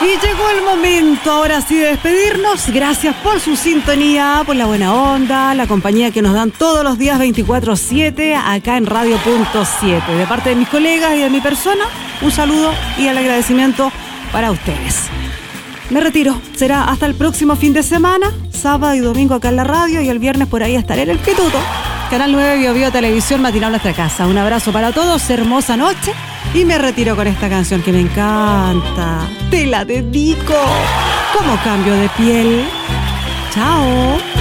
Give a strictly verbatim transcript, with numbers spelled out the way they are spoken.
Y llegó el momento, ahora sí, de despedirnos. Gracias por su sintonía, por la buena onda, la compañía que nos dan todos los días veinticuatro siete acá en Radio Punto siete. De parte de mis colegas y de mi persona, un saludo y el agradecimiento para ustedes. Me retiro. Será hasta el próximo fin de semana, sábado y domingo acá en la radio, y el viernes por ahí estaré en el Pituto. Canal nueve Bio Bio Televisión Matinal Nuestra Casa. Un abrazo para todos, hermosa noche. Y me retiro con esta canción que me encanta. Te la dedico. Como cambio de piel. Chao.